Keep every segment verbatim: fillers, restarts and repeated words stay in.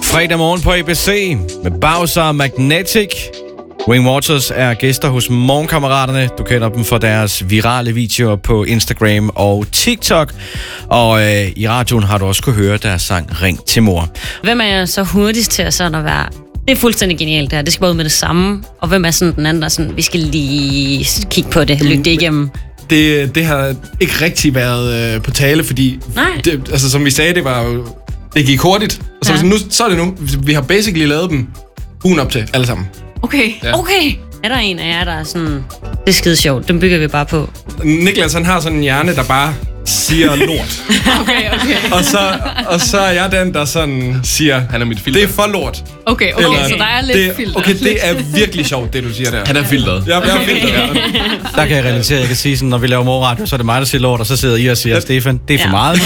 Fredag morgen på A B C med Bowser og Magnetic. Wing Waters er gæster hos Morgenkammeraterne. Du kender dem for deres virale videoer på Instagram og TikTok. Og øh, i radioen har du også kunne høre deres sang Ring til mor. Hvem er så hurtigst til at sådan at være... Det er fuldstændig genialt, det her. Det skal bare ud med det samme. Og hvem er sådan den anden, der sådan, vi skal lige kigge på det, lytte det igennem? Det, det har ikke rigtig været øh, på tale, fordi... Nej. Det, altså, som vi sagde, det var jo... Det gik hurtigt. Og så, ja. nu, så er det nu. Vi har basically lavet dem ugen op til, alle sammen. Okay, ja. okay. Er der en af jer, der er sådan... Det er skide sjovt, dem bygger vi bare på. Niklas, han har sådan en hjerne, der bare siger lort. okay, okay. Og så, og så er jeg den, der sådan siger... Han er mit filter. Det er for lort. Okay, okay, Eller, så der er lidt det, filter. Okay, det er virkelig sjovt, det du siger der. Han er filtret. Ja, jeg er filtret, ja. Der kan jeg relatere, jeg kan sige sådan, når vi laver morgenradio, så er det mig, der siger lort, og så sidder I og siger, Stefan, det er for ja. meget.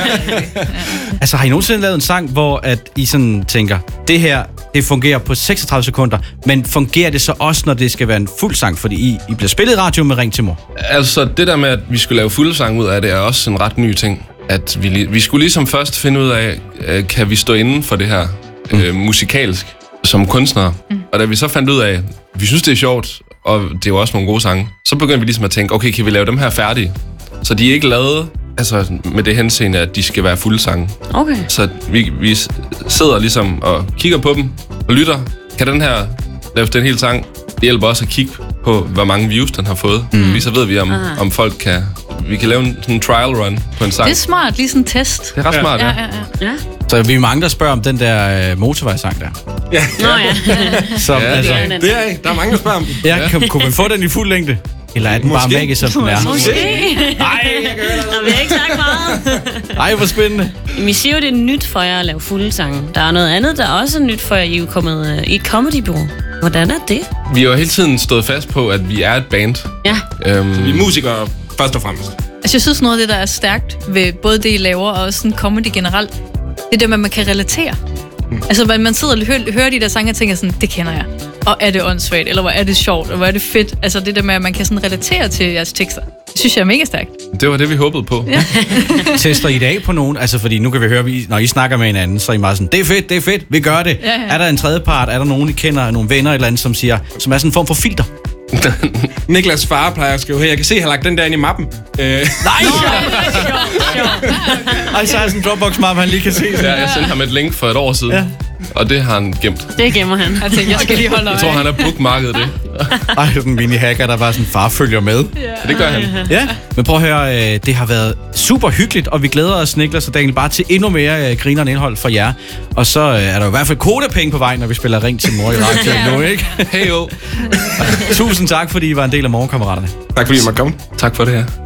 Altså, har I nogensinde lavet en sang, hvor at I sådan tænker, det her, det fungerer på seksogtredive sekunder, men fungerer det så også, når det skal være en fuld sang, fordi I, I bliver spillet i radio med Ring til mor? Altså, det der med, at vi skulle lave fulde sang ud af det, er også en ret ny ting. At vi, vi skulle ligesom først finde ud af, kan vi stå inden for det her mm. øh, musikalsk som kunstnere. Mm. Og da vi så fandt ud af, vi synes, det er sjovt, og det er jo også nogle gode sange, så begyndte vi ligesom at tænke, okay, kan vi lave dem her færdige? Så de er ikke lavet altså, med det henseende, at de skal være fulde sange. Okay. Så vi, vi sidder ligesom og kigger på dem og lytter. Kan den her lave den hele sang? Det hjælper også at kigge på, hvor mange views den har fået. Mm. Så ved vi, om, ah. om folk kan... Vi kan lave en, sådan en trial run på en sang. Det er smart, lige sådan en test. Det er ret ja. smart, ja. Ja, ja, ja. ja. Så vi er mange, der spørger om den der øh, motorvejssang der. Ja. Nå ja. Som, ja, altså, det er, det er der er mange, der spørger om den. Ja, kan, kunne man få den i fuld længde? Eller er den Måske. bare magisk, som den er? Måske. Nej, jeg kan høre det. Nå, vi har ikke sagt meget. Ej, hvor spændende. Vi siger jo, det er nyt for jer at lave fulde sange. Der er noget andet, der er også nyt for jer. I er jo kommet i et comedybureau. Hvordan er det? Vi har jo hele tiden stået fast på, at vi er et band. Ja. Øhm, vi er musikere først og fremmest. Altså, jeg synes noget af det, der er stærkt ved både det, I laver, og også sådan comedy generelt, det er det med, at man kan relatere. Mm. Altså, når man sidder og hører, hører de der sange og tænker sådan, det kender jeg. Og er det åndssvagt, eller hvor er det sjovt, og hvor er det fedt. Altså, det der med, at man kan sådan relatere til jeres tekster. Det synes jeg er mega stærkt. Det var det, vi håbede på. Ja. Tester I i dag på nogen? Altså, fordi nu kan vi høre, når I snakker med hinanden, så er I meget sådan, det er fedt, det er fedt, vi gør det. Ja, ja. Er der en tredje part? Er der nogen, I kender, nogle venner eller andet, som siger, som er sådan en form for filter? Niklas far plejer at skrive, hey, jeg kan se, at jeg har lagt den der ind i mappen. Øh. Nej! Ej, så har jeg sådan en Dropbox-mappe, han lige kan se. Ja, jeg sendte ham et link for et år siden, ja. og det har han gemt. Det gemmer han. Jeg tænkte, jeg skal lige holde øje. Jeg tror, han har bookmarket det. Ej, sådan en mini-hacker, der bare sådan, far følger med. Ja. Det gør han. Ja, men prøv at høre, det har været super hyggeligt, og vi glæder os, Niklas og Daniel, bare til endnu mere grinerende indhold for jer. Og så er der jo i hvert fald kodepenge på vej, når vi spiller Ring til mor i radioen nu, ikke? Hey, jo. Tusind tak, fordi I var en del af Morgenkammeraterne. Tak fordi I måtte komme. Tak for det her.